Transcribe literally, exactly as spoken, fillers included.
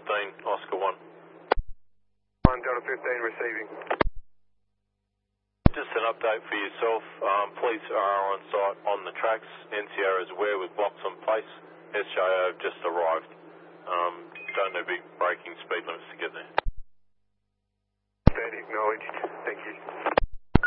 fifteen, Oscar one. one, Delta fifteen receiving. Just an update for yourself. Um, police are on site on the tracks. N C R is aware with blocks in place. S J O have just arrived. Um, don't know big braking speed limit.